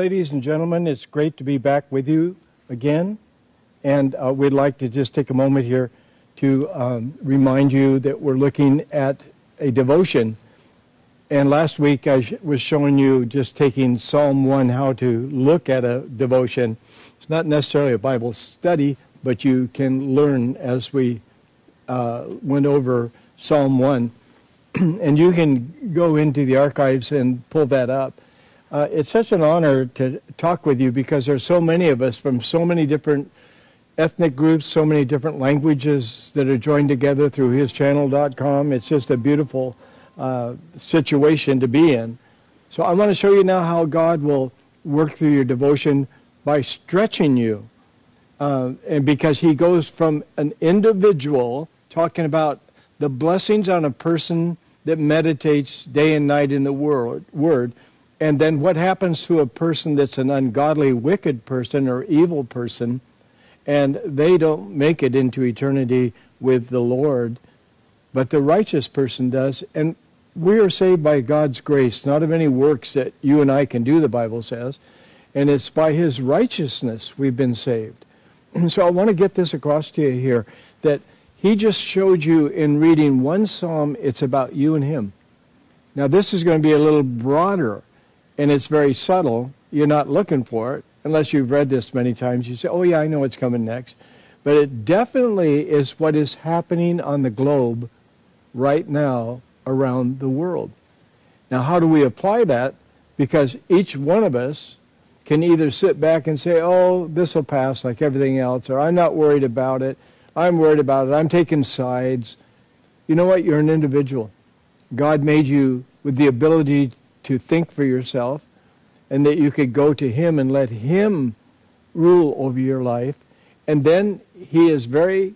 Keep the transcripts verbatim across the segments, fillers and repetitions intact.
ladies and gentlemen. It's great to be back with you again. And uh, we'd like to just take a moment here to um, remind you that we're looking at a devotion. And last week I sh- was showing you just taking Psalm one, how to look at a devotion. It's not necessarily a Bible study, but you can learn as we uh, went over Psalm one. And you can go into the archives and pull that up. Uh, it's such an honor to talk with you because there's so many of us from so many different ethnic groups, so many different languages that are joined together through his channel dot com. It's just a beautiful uh, situation to be in. So I want to show you now how God will work through your devotion by stretching you. Uh, and because he goes from an individual talking about the blessings on a person that meditates day and night in the word, word, and then what happens to a person that's an ungodly, wicked person or evil person, and they don't make it into eternity with the Lord, but the righteous person does. And we are saved by God's grace, not of any works that you and I can do, the Bible says, and it's by his righteousness we've been saved. And so I want to get this across to you here, that he just showed you in reading one psalm, it's about you and him. Now this is going to be a little broader, and it's very subtle. You're not looking for it, unless you've read this many times. You say, oh yeah, I know what's coming next. But it definitely is what is happening on the globe right now around the world. Now how do we apply that? Because each one of us can either sit back and say, oh, this will pass like everything else, or I'm not worried about it. I'm worried about it. I'm taking sides. You know what? You're an individual. God made you with the ability to think for yourself, and that you could go to him and let him rule over your life. And then he is very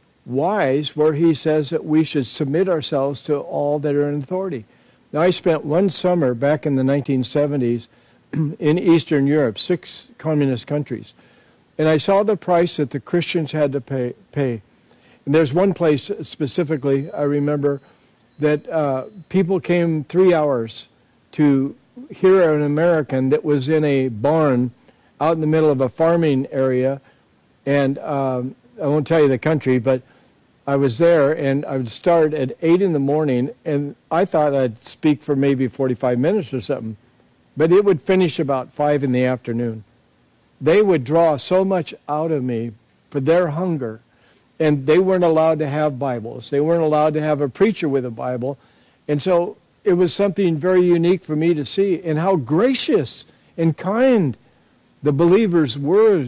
wise where he says that we should submit ourselves to all that are in authority. Now, I spent one summer back in the nineteen seventies in Eastern Europe, six communist countries. And I saw the price that the Christians had to pay. pay. And there's one place specifically, I remember, that uh, people came three hours to hear an American that was in a barn out in the middle of a farming area. And um, I won't tell you the country, but I was there, and I would start at eight in the morning, and I thought I'd speak for maybe forty-five minutes or something. But it would finish about five in the afternoon. They would draw so much out of me for their hunger, and they weren't allowed to have Bibles. They weren't allowed to have a preacher with a Bible. And so it was something very unique for me to see, and how gracious and kind the believers were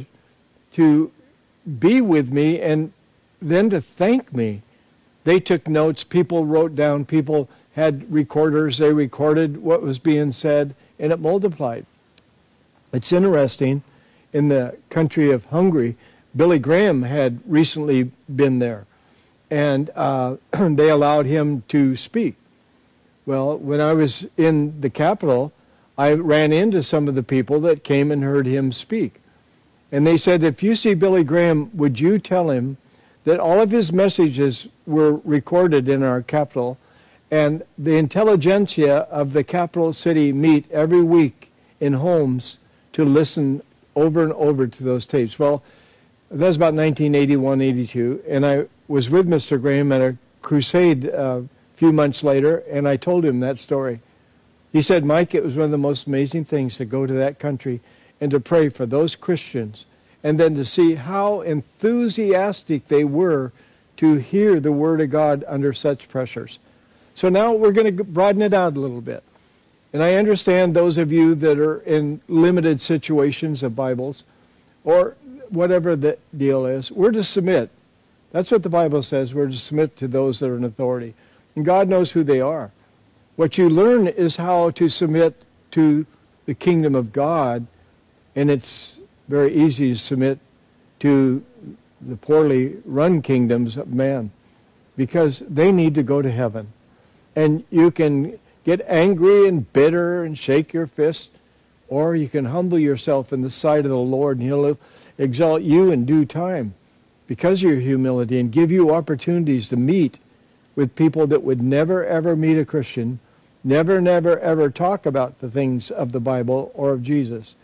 to be with me and then to thank me. They took notes, people wrote down, people had recorders, they recorded what was being said, and it multiplied. It's interesting. In the country of Hungary, Billy Graham had recently been there, and uh, they allowed him to speak. Well, when I was in the capital, I ran into some of the people that came and heard him speak. And they said, if you see Billy Graham, would you tell him that all of his messages were recorded in our capital, and the intelligentsia of the capital city meet every week in homes to listen over and over to those tapes. Well, that was about nineteen eighty-one, eighty-two, and I was with Mister Graham at a crusade uh, a few months later, and I told him that story. He said, Mike, it was one of the most amazing things to go to that country and to pray for those Christians, and then to see how enthusiastic they were to hear the Word of God under such pressures. So now we're going to broaden it out a little bit. And I understand those of you that are in limited situations of Bibles, or whatever the deal is, we're to submit. That's what the Bible says. We're to submit to those that are in authority. And God knows who they are. What you learn is how to submit to the kingdom of God, and it's very easy to submit to the poorly run kingdoms of man, because they need to go to heaven. And you can get angry and bitter and shake your fist, or you can humble yourself in the sight of the Lord, and He'll exalt you in due time because of your humility, and give you opportunities to meet with people that would never ever meet a Christian, never, never, ever talk about the things of the Bible or of Jesus.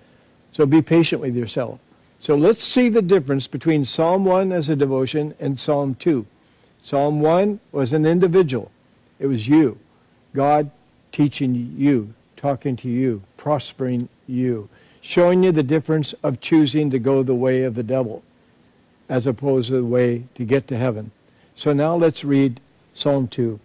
So be patient with yourself. So let's see the difference between Psalm one as a devotion and Psalm two. Psalm one was an individual. It was you. God teaching you, talking to you, prospering you, showing you the difference of choosing to go the way of the devil as opposed to the way to get to heaven. So now let's read Psalm two.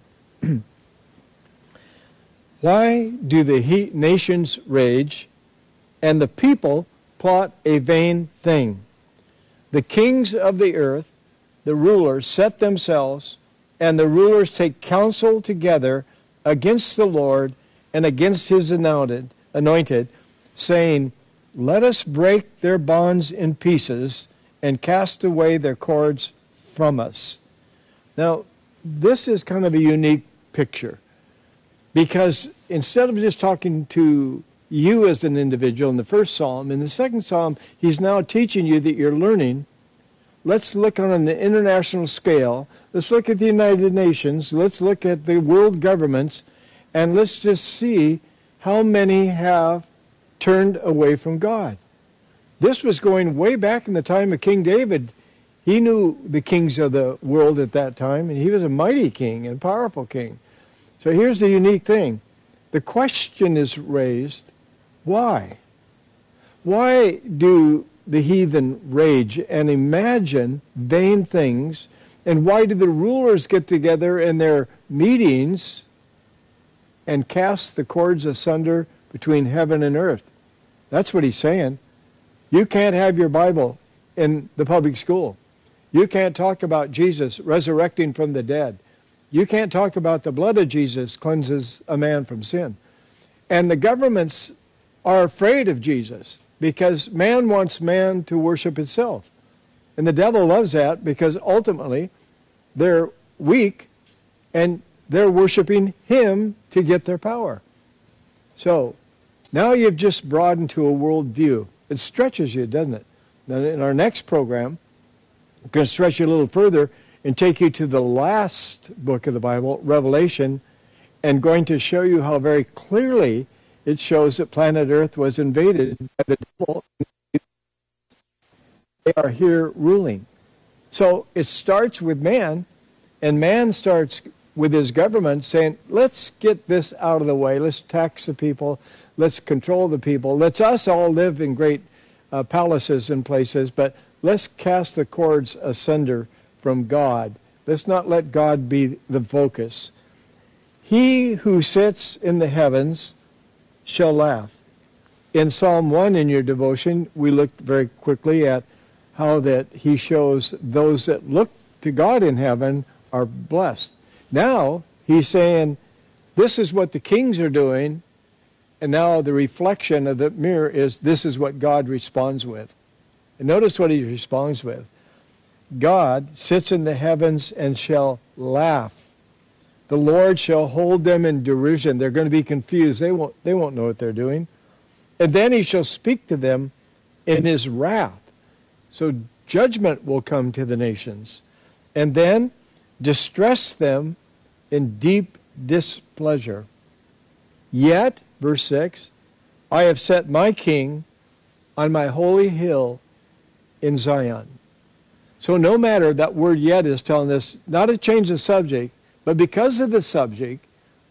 Why do the he- nations rage and the people plot a vain thing? The kings of the earth, the rulers, set themselves, and the rulers take counsel together against the Lord and against his anointed, anointed, saying, let us break their bonds in pieces and cast away their cords from us. Now, this is kind of a unique picture, because instead of just talking to you as an individual in the first psalm, in the second psalm, he's now teaching you that you're learning. Let's look on an international scale. Let's look at the United Nations. Let's look at the world governments, and let's just see how many have turned away from God. This was going way back in the time of King David. He knew the kings of the world at that time, and he was a mighty king and powerful king. So here's the unique thing. The question is raised, why? Why do the heathen rage and imagine vain things? And why do the rulers get together in their meetings and cast the cords asunder between heaven and earth? That's what he's saying. You can't have your Bible in the public school. You can't talk about Jesus resurrecting from the dead. You can't talk about the blood of Jesus cleanses a man from sin. And the governments are afraid of Jesus because man wants man to worship itself. And the devil loves that because ultimately they're weak and they're worshiping him to get their power. So now you've just broadened to a world view. It stretches you, doesn't it? Now in our next program, I'm going to stretch you a little further and take you to the last book of the Bible, Revelation, and going to show you how very clearly it shows that planet Earth was invaded by the devil. They are here ruling. So it starts with man, and man starts with his government saying, let's get this out of the way. Let's tax the people. Let's control the people. Let's us all live in great uh, palaces and places, but let's cast the cords asunder from God. Let's not let God be the focus. He who sits in the heavens shall laugh. In Psalm one in your devotion, we looked very quickly at how that he shows those that look to God in heaven are blessed. Now, he's saying, this is what the kings are doing, and now the reflection of the mirror is, this is what God responds with. And notice what he responds with. God sits in the heavens and shall laugh. The Lord shall hold them in derision. They're going to be confused. They won't, they won't know what they're doing. And then he shall speak to them in his wrath. So judgment will come to the nations. And then distress them in deep displeasure. Yet, verse six, I have set my king on my holy hill in Zion. So no matter, that word yet is telling us not to change the subject, but because of the subject,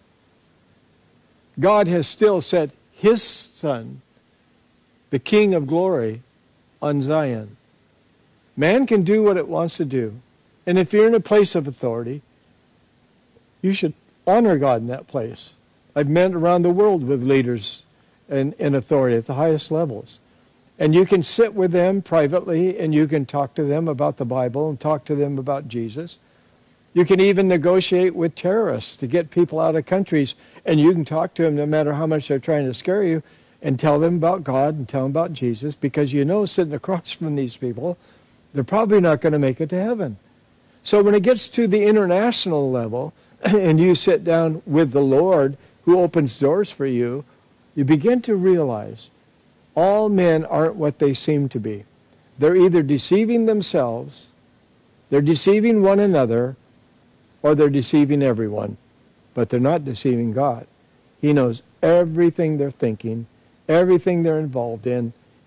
God has still set his son, the King of glory, on Zion. Man can do what it wants to do. And if you're in a place of authority, you should honor God in that place. I've met around the world with leaders in, in authority at the highest levels. And you can sit with them privately and you can talk to them about the Bible and talk to them about Jesus. You can even negotiate with terrorists to get people out of countries, and you can talk to them no matter how much they're trying to scare you and tell them about God and tell them about Jesus, because you know sitting across from these people, they're probably not going to make it to heaven. So when it gets to the international level and you sit down with the Lord who opens doors for you, you begin to realize all men aren't what they seem to be. They're either deceiving themselves, they're deceiving one another, or they're deceiving everyone. But they're not deceiving God. He knows everything they're thinking, everything they're involved in,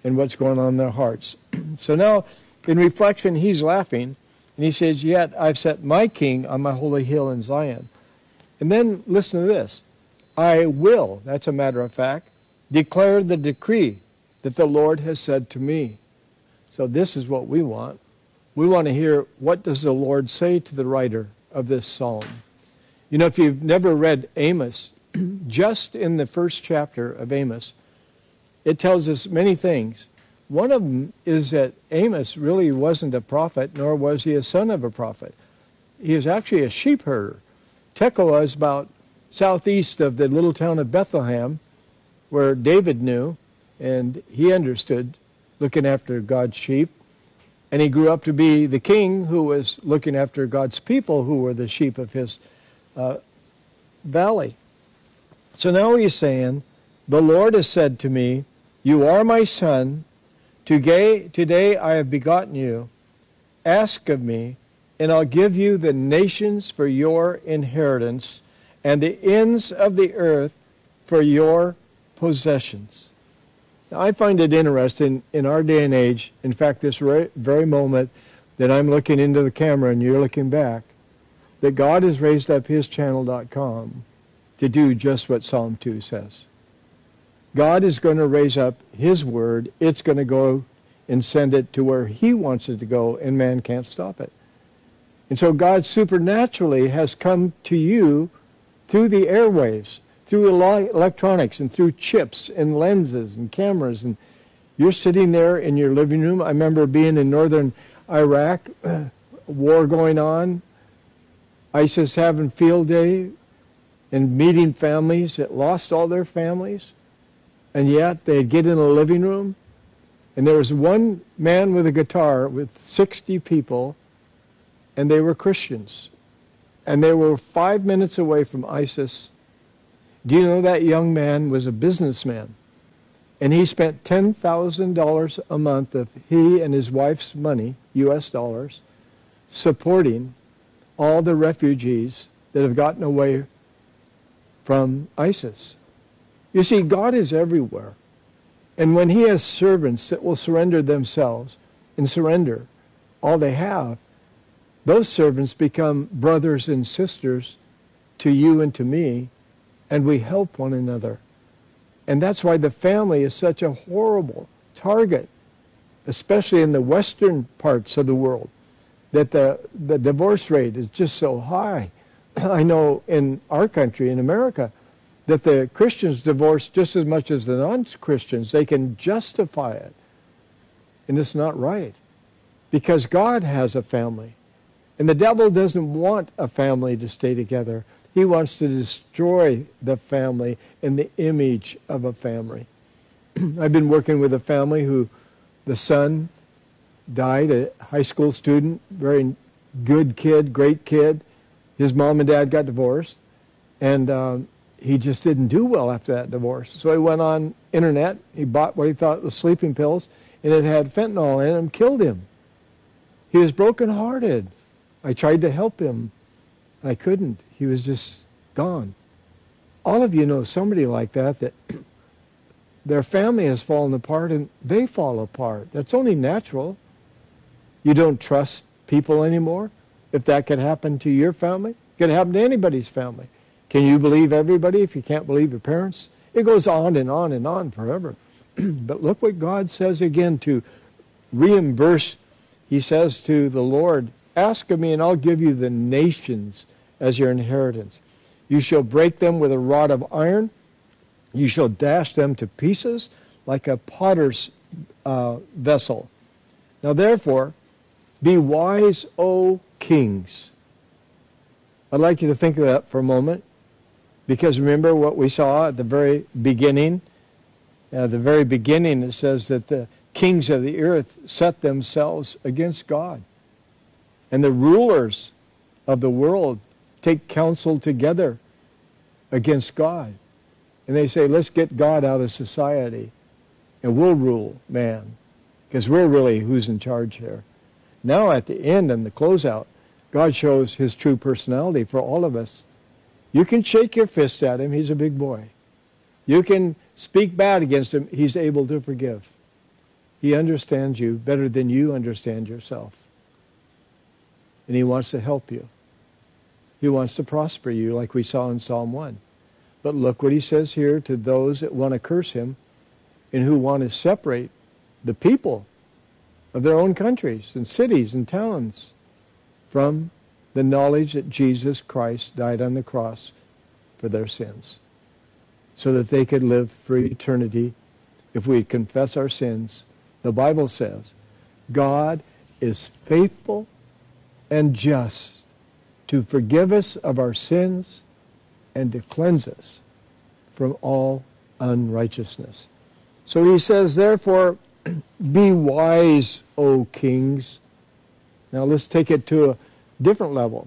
and what's going on in their hearts. So now, in reflection, he's laughing, and he says, yet I've set my king on my holy hill in Zion. And then listen to this. I will, that's a matter of fact, declare the decree that the Lord has said to me. So this is what we want. We want to hear, what does the Lord say to the writer of this psalm? You know, if you've never read Amos, just in the first chapter of Amos, it tells us many things. One of them is that Amos really wasn't a prophet, nor was he a son of a prophet. He is actually a sheep herder. Tekoa is about southeast of the little town of Bethlehem, where David knew, and he understood looking after God's sheep. And he grew up to be the king who was looking after God's people, who were the sheep of his uh, valley. So now he's saying, the Lord has said to me, you are my son. Today, today I have begotten you. Ask of me, and I'll give you the nations for your inheritance, and the ends of the earth for your possessions. Now, I find it interesting in our day and age, in fact, this very moment that I'm looking into the camera and you're looking back, that God has raised up his channel dot com to do just what Psalm two says. God is going to raise up his word. It's going to go and send it to where he wants it to go, and man can't stop it. And so God supernaturally has come to you through the airwaves, through electronics, and through chips and lenses and cameras. And you're sitting there in your living room. I remember being in northern Iraq, war going on, ISIS having field day, and meeting families that lost all their families. And yet they'd get in a living room, and there was one man with a guitar with sixty people, and they were Christians. And they were five minutes away from ISIS. Do you know that young man was a businessman? And he spent ten thousand dollars a month of he and his wife's money, U S dollars, supporting all the refugees that have gotten away from ISIS. You see, God is everywhere. And when he has servants that will surrender themselves and surrender all they have, those servants become brothers and sisters to you and to me, and we help one another. And that's why the family is such a horrible target, especially in the western parts of the world, that the, the divorce rate is just so high. I know in our country, in America, that the Christians divorce just as much as the non-Christians. They can justify it. And it's not right. Because God has a family. And the devil doesn't want a family to stay together. He wants to destroy the family and the image of a family. I've been working with a family who the son died, a high school student, very good kid, great kid. His mom and dad got divorced. And um, he just didn't do well after that divorce. So he went on internet. He bought what he thought was sleeping pills, and it had fentanyl in it and killed him. He was brokenhearted. I tried to help him. I couldn't. He was just gone. All of you know somebody like that, that their family has fallen apart and they fall apart. That's only natural. You don't trust people anymore. If that could happen to your family, it could happen to anybody's family. Can you believe everybody if you can't believe your parents? It goes on and on and on forever. But look what God says again to reimburse. He says to the Lord, ask of me and I'll give you the nations as your inheritance. You shall break them with a rod of iron. You shall dash them to pieces like a potter's uh, vessel. Now therefore, be wise, O kings. I'd like you to think of that for a moment. Because remember what we saw at the very beginning? At the very beginning it says that the kings of the earth set themselves against God. And the rulers of the world take counsel together against God. And they say, let's get God out of society and we'll rule man. Because we're really who's in charge here. Now at the end and the closeout, God shows his true personality for all of us. You can shake your fist at him, he's a big boy. You can speak bad against him, he's able to forgive. He understands you better than you understand yourself. And he wants to help you. He wants to prosper you, like we saw in Psalm one. But look what he says here to those that want to curse him and who want to separate the people of their own countries and cities and towns from the knowledge that Jesus Christ died on the cross for their sins, so that they could live for eternity if we confess our sins. The Bible says God is faithful and just to forgive us of our sins and to cleanse us from all unrighteousness. So he says, therefore, be wise, O kings. Now let's take it to a different level.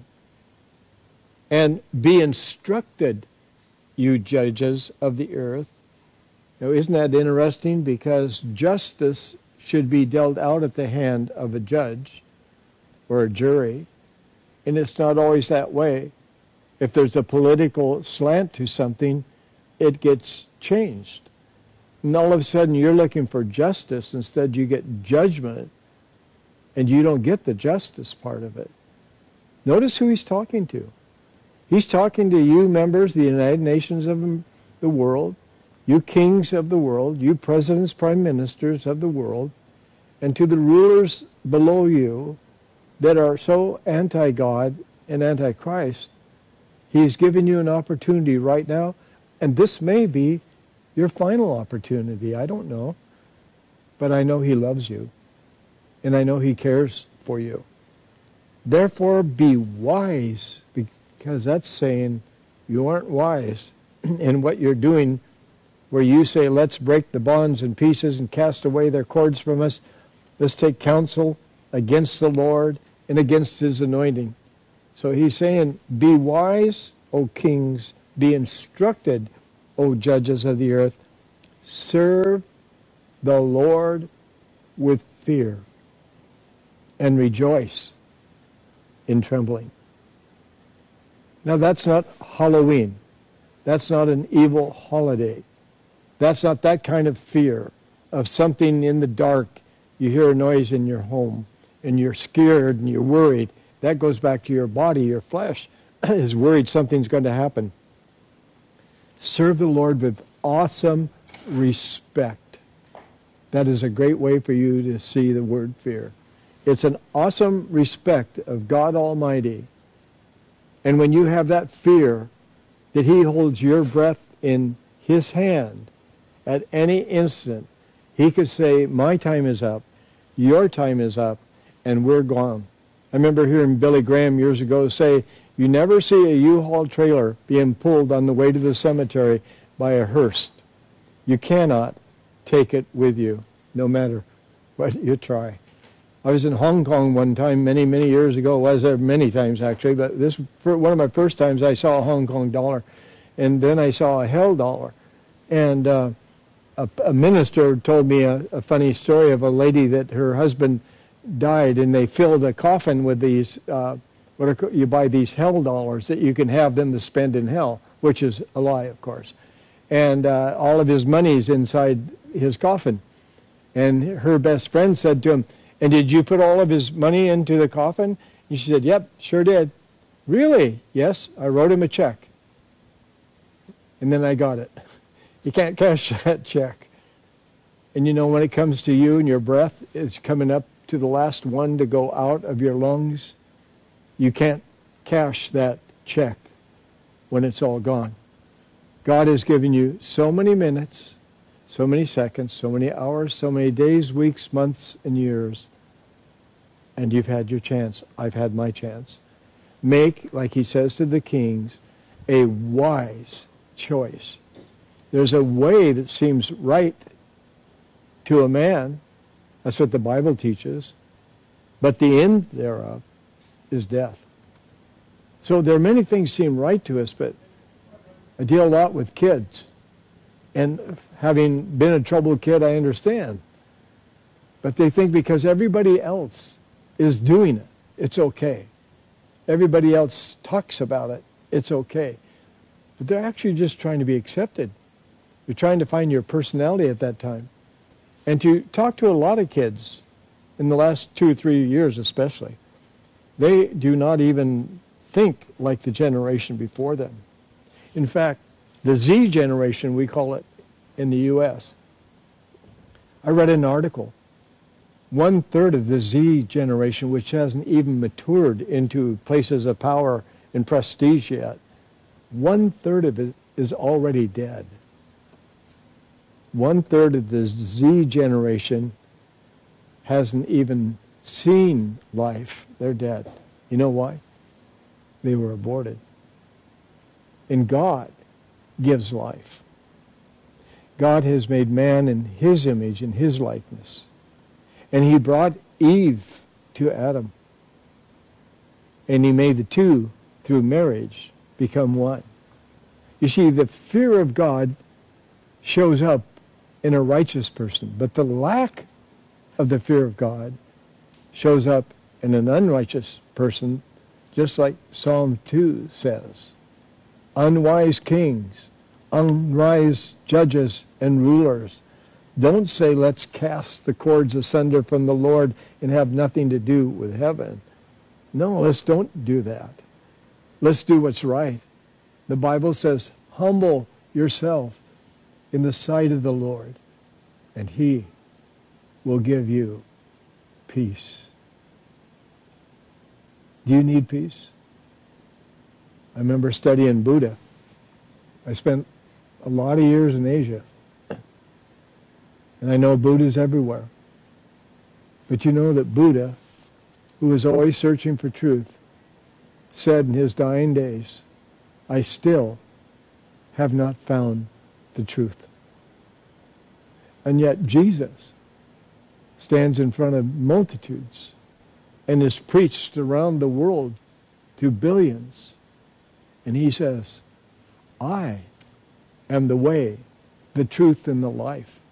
And be instructed, you judges of the earth. Now isn't that interesting? Because justice should be dealt out at the hand of a judge or a jury. And it's not always that way. If there's a political slant to something, it gets changed. And all of a sudden you're looking for justice. Instead you get judgment. And you don't get the justice part of it. Notice who he's talking to. He's talking to you members of the United Nations of the world, you kings of the world, you presidents, prime ministers of the world, and to the rulers below you that are so anti-God and anti-Christ. He's given you an opportunity right now, and this may be your final opportunity. I don't know. But I know he loves you, and I know he cares for you. Therefore, be wise, because that's saying you aren't wise in what you're doing, where you say, let's break the bonds in pieces and cast away their cords from us. Let's take counsel against the Lord and against his anointing. So he's saying, be wise, O kings, be instructed, O judges of the earth. Serve the Lord with fear and rejoice in trembling. Now that's not Halloween. That's not an evil holiday. That's not that kind of fear of something in the dark. You hear a noise in your home and you're scared and you're worried. That goes back to your body, your flesh is worried something's going to happen. Serve the Lord with awesome respect. That is a great way for you to see the word fear. It's an awesome respect of God Almighty. And when you have that fear that he holds your breath in his hand at any instant, he could say, my time is up, your time is up, and we're gone. I remember hearing Billy Graham years ago say, you never see a U-Haul trailer being pulled on the way to the cemetery by a hearse. You cannot take it with you, no matter what you try. I was in Hong Kong one time many, many years ago. I was there many times, actually, but this for one of my first times I saw a Hong Kong dollar, and then I saw a hell dollar. And uh, a, a minister told me a, a funny story of a lady that her husband died, and they filled a coffin with these, uh, what are, you buy these hell dollars that you can have them to spend in hell, which is a lie, of course. And uh, all of his money's inside his coffin. And her best friend said to him, and did you put all of his money into the coffin? And she said, yep, sure did. Really? Yes, I wrote him a check. And then I got it. You can't cash that check. And you know, when it comes to you and your breath is coming up to the last one to go out of your lungs, you can't cash that check when it's all gone. God has given you so many minutes, so many seconds, so many hours, so many days, weeks, months, and years. And you've had your chance. I've had my chance. Make, like he says to the kings, a wise choice. There's a way that seems right to a man. That's what the Bible teaches. But the end thereof is death. So there are many things seem right to us, but I deal a lot with kids. And having been a troubled kid, I understand. But they think because everybody else is doing it, it's okay. Everybody else talks about it, it's okay. But they're actually just trying to be accepted. You're trying to find your personality at that time. And to talk to a lot of kids, in the last two or three years especially, they do not even think like the generation before them. In fact, the Z generation, we call it in the U S, I read an article. One third of the Z generation, which hasn't even matured into places of power and prestige yet, one third of it is already dead. One third of the Z generation hasn't even seen life. They're dead. You know why? They were aborted. And God gives life. God has made man in his image and his likeness. And he brought Eve to Adam. And he made the two, through marriage, become one. You see, the fear of God shows up in a righteous person, but the lack of the fear of God shows up in an unrighteous person, just like Psalm two says. Unwise kings, unwise judges and rulers. Don't say, let's cast the cords asunder from the Lord and have nothing to do with heaven. No, let's don't do that. Let's do what's right. The Bible says, humble yourself in the sight of the Lord, and he will give you peace. Do you need peace? I remember studying Buddha. I spent a lot of years in Asia. And I know Buddha's everywhere. But you know that Buddha, who was always searching for truth, said in his dying days, I still have not found the truth. And yet Jesus stands in front of multitudes and is preached around the world to billions. And he says, I am the way, the truth, and the life.